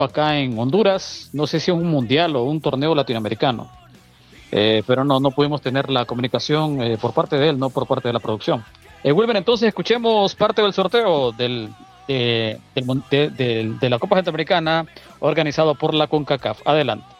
acá en Honduras, no sé si es un mundial o un torneo latinoamericano, pero no pudimos tener la comunicación por parte de él, no por parte de la producción. Wilmer, entonces escuchemos parte del sorteo de la Copa Centroamericana organizado por la CONCACAF. Adelante.